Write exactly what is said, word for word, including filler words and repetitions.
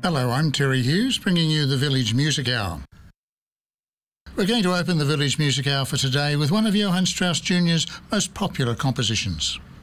Hello, I'm Terry Hughes, bringing you the Village Music Hour. We're going to open the Village Music Hour for today with one of Johann Strauss Junior's most popular compositions.